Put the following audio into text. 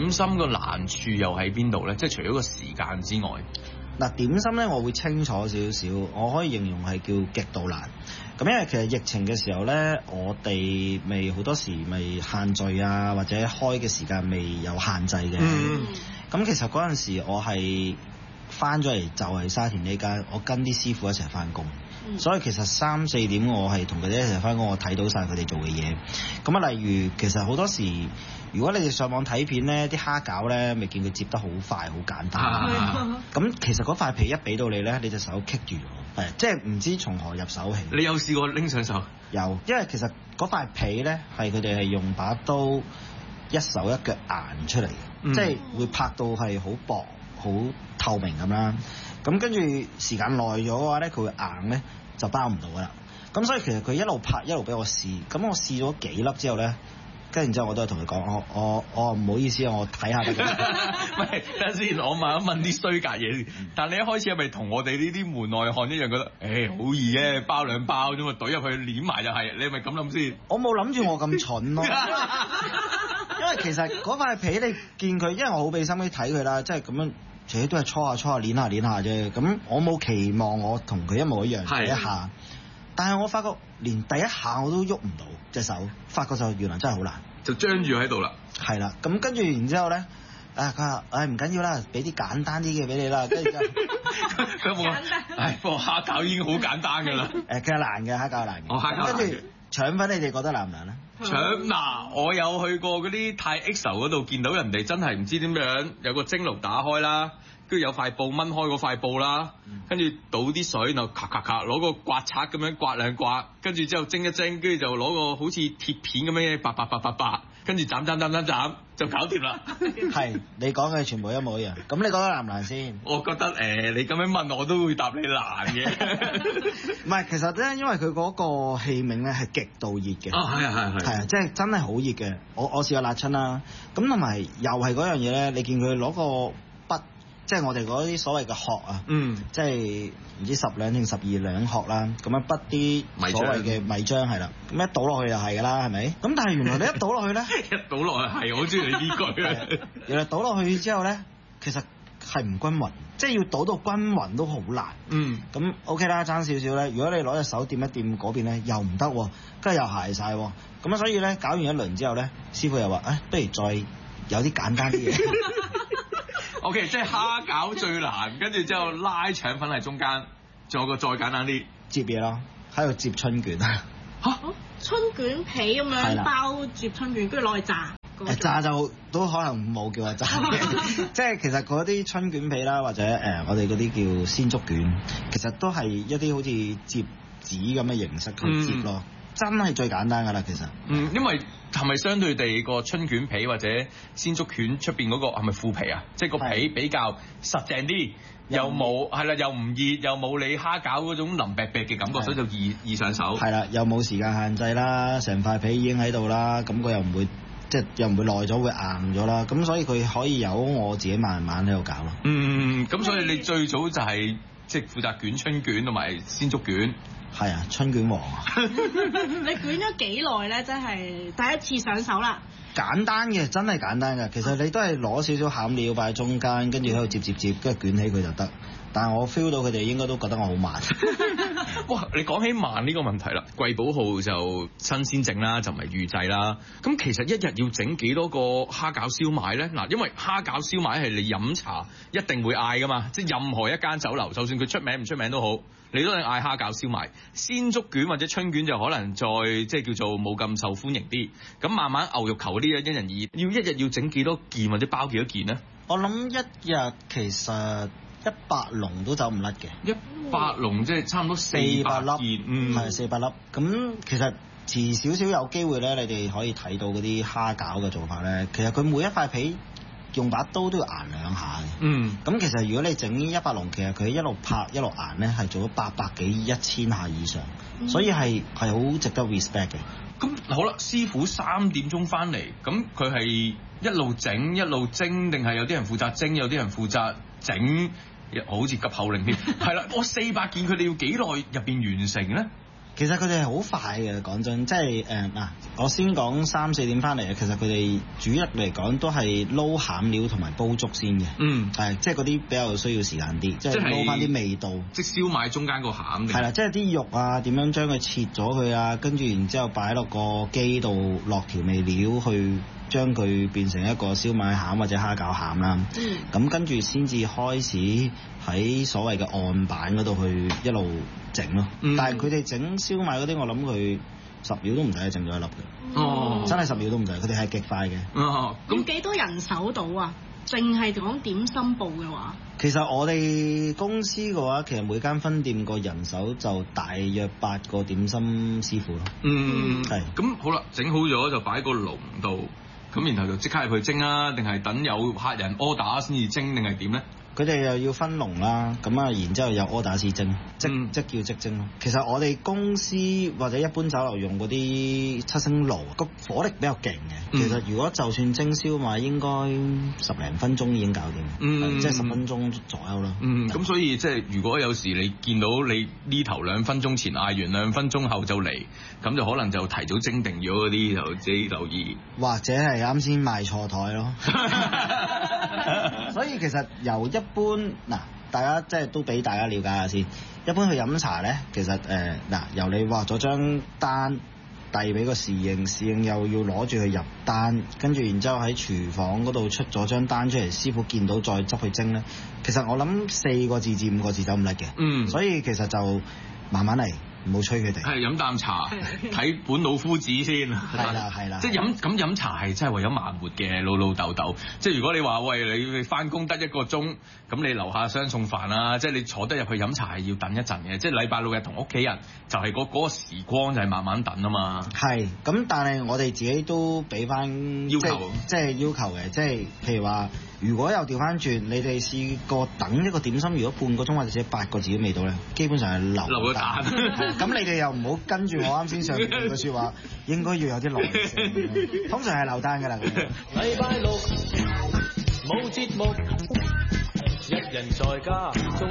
點心個難處又喺邊度咧？即係除咗個時間之外。 嗱，點心咧，我會清楚少少，我可以形容係叫極度難。咁因為其實疫情嘅時候咧，我哋未好多時未限聚啊，或者開嘅時間未有限制嘅。咁其實嗰陣時我係翻咗嚟就係沙田呢間，我跟啲師傅一齊翻工。所以其實3、4點我係同佢哋一齊翻工，我睇到晒佢哋做嘅嘢。咁啊，例如其實好多時，如果你哋上網睇片咧，啲蝦餃咧，咪見佢接得好快，好簡單。咁其實嗰塊皮一俾到你咧，你隻手棘住咗，係即係唔知從何入手起。 你有試過拎上手？ 有，因為其實嗰塊皮咧係佢哋係用把刀一手一腳研出嚟嘅，即係會拍到係好薄、好透明咁啦。咁跟住時間耐咗嘅話咧，佢會硬咧就包唔到噶啦。咁所以其實佢一路拍一路俾我試，咁我試咗幾粒之後咧，跟住之後我都係同佢講，我唔好意思啊，我睇下得㗎。 喂，等陣先，我問一問啲衰格嘢先。但你一開始係咪同我哋呢啲門外漢一樣覺得，好易嘅，包兩包啫嘛，懟入去攣埋就係，你係咪咁諗先？ 我冇諗住我咁蠢咯。因為其實嗰塊皮你見佢，因為我好俾心機睇佢啦，即係咁樣。自己都係搓下、攣下啫，咁我冇期望我同佢一模一樣第一下，但係我發覺連第一下我都喐唔到隻手，發覺就原來真係好難， 就張住喺度啦。 係啦，咁跟住然之後咧，佢話唔緊要啦，俾啲簡單啲嘅俾你啦，跟住就佢冇，個蝦餃已經好簡單㗎啦。 其實難嘅蝦餃難嘅，跟住腸粉你哋覺得難唔難咧？ 嗱，我有去過嗰啲泰 EXO 嗰度，見到人哋真係唔知點樣，有個蒸爐打開啦，跟住有塊布掹開嗰塊布啦，跟住倒啲水，然後咔咔咔攞個刮刷咁樣刮兩刮，跟住之後蒸一蒸，跟住就攞個好似鐵片咁樣拔，跟住斬就搞掂啦。 係你講嘅全部一模一樣。咁你覺得難唔難先？ 我覺得你咁樣問我都會答你難嘅。 唔係，其實咧，因為佢嗰個器皿咧係極度熱嘅。係啊，即係真係好熱嘅。我試過辣親啦。咁同埋又係嗰樣嘢咧，你見佢攞個筆，即係我哋嗰啲所謂嘅殼啊，即係唔知10兩定12兩殼啦，咁樣筆啲所謂嘅米漿係啦，咁一倒落去就係㗎啦，係咪？咁但係原來你一倒落去咧， 一倒落去係，我好中意你呢句啊！ 原來倒落去之後咧，其實係唔均勻，即係要倒到均勻都好難。咁 OK 啦，爭少少咧。如果你攞隻手掂一掂嗰邊咧，又唔得，跟住又鞋晒。咁所以咧搞完一輪之後咧，師傅又話：不如再有啲簡單啲嘢。 OK， 即係蝦餃最難，跟住之後拉腸粉喺中間，仲有個再簡單啲， 接嘢咯，喺度接春卷啊！ 春卷皮咁樣包接春卷，跟住攞去炸。 炸就都可能冇叫我炸嘅，即係其實嗰啲春卷皮啦，或者我哋嗰啲叫鮮竹卷，其實都係一啲好似接紙咁嘅形式去接咯。真係最簡單㗎啦，其實。 因為係咪相對地個春卷皮或者鮮竹卷出邊嗰個係咪腐皮啊？即係個皮比較實淨啲，又冇係啦，又唔熱，又冇你蝦餃嗰種腍白白嘅感覺，所以就易上手。 係啦，又冇時間限制啦，成塊皮已經喺度啦，咁佢又唔會即係又唔會耐咗會硬咗啦，咁所以佢可以由我自己慢慢喺度搞咯。 咁所以你最早就係即係負責捲春卷同埋鮮竹卷。 係啊，春卷王啊！ 你捲咗幾耐咧？真係第一次上手啦。 簡單嘅，真係簡單嘅。其實你都係攞少少餡料擺喺中間，跟住喺度接，跟住捲起佢就得。但係我 feel 到佢哋應該都覺得我好慢。 哇！你講起慢呢個問題啦，貴寶號就新鮮整啦，就唔係預製啦。咁其實一日要整幾多個蝦餃燒賣咧？嗱，因為蝦餃燒賣係你飲茶一定會嗌噶嘛，即係任何一間酒樓，就算佢出名唔出名都好，你都係嗌蝦餃燒賣。鮮竹卷或者春卷就可能再即係叫做冇咁受歡迎啲。咁慢慢牛肉球嗰啲咧因人而異，要一日要整幾多件或者包幾多件咧？ 我諗一日其實100籠都走唔甩嘅 ，100籠即係差唔多400粒， 係400粒。咁其實遲少少有機會咧，你哋可以睇到嗰啲蝦餃嘅做法咧。其實佢每一塊皮用把刀都要研兩下嘅。咁其實如果你整100籠，其實佢一路拍一路研咧，係做咗800幾1000下以上，所以係好值得 respect 嘅。 咁好啦，師傅3點鐘翻嚟，咁佢係一路整一路蒸，定係有啲人負責蒸，有啲人負責整？好似急口令添，係啦，我400件佢哋要幾耐入邊完成咧？ 其實佢哋係好快嘅，講真，即係嗱，我先講3、4點翻嚟啊。其實佢哋主力嚟講都係撈餡料同埋煲粥先嘅。係即係嗰啲比較需要時間啲，即係撈翻啲味道。 即係燒賣中間個餡。 係啦，即係啲肉啊，點樣將佢切咗佢啊，跟住然之後擺落個機度落調味料去將佢變成一個燒賣餡或者蝦餃餡啦。咁跟住先至開始喺所謂嘅案板嗰度去一路整咯。但係佢哋整燒賣嗰啲，我諗佢10秒都唔使整咗一粒嘅。真係10秒都唔使，佢哋係極快嘅。 咁幾多人手到啊？淨係講點心部嘅話， 其實我哋公司嘅話，其實每間分店個人手就大約8個點心師傅咯。係。咁好啦，整好咗就擺個籠度，咁然後就即刻入去蒸啊？定係等有客人 order 先至蒸，定係點咧？ 佢哋又要分籠啦，咁啊，然之後有 order 先蒸，即叫即蒸咯。其實我哋公司或者一般酒樓用嗰啲7星爐，個火力比較勁嘅。其實如果就算蒸燒賣，應該10零分鐘已經搞掂，即係10分鐘左右啦。 咁所以即係如果有時你見到你呢頭2分鐘前嗌完，2分鐘後就嚟，咁就可能就提早蒸定咗嗰啲，就自己留意。 或者係啱先賣錯台咯。所以其實由一般嗱，大家即係都俾大家了解下先。一般去飲茶咧，其實由你畫咗張單遞俾個侍應，侍應又要攞住去入單，跟住然之後喺廚房嗰度出咗張單出嚟，師傅見到再執去蒸咧。其實我諗4個字至5個字走唔甩嘅。所以其實就慢慢嚟。唔好催佢哋。係飲啖茶，睇本老夫子先。 係啦。 即係飲茶係真係為咗慢活嘅，老老豆豆。即係如果你話喂你翻工得1個鐘，咁你樓下雙餸飯啊，即係你坐得入去飲茶係要等一陣嘅。即係禮拜6日同屋企人就係嗰個時光就係慢慢等啊嘛。係。咁但係我哋自己都俾翻要求，即係要求嘅。即係譬如話，如果又調翻轉，你哋試過等一個點心，如果半個鐘或者8個字都未到咧，基本上係流咗蛋。咁你哋又唔好跟住我啱先上面嘅説話，應該要有啲耐性。通常係流單㗎啦。禮拜6冇節目，一人在家。